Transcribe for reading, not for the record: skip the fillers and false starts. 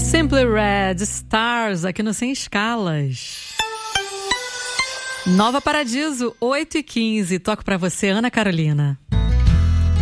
Simply Red, Stars, aqui no Sem Escalas. Nova Paradiso, 8h15. Toco pra você, Ana Carolina.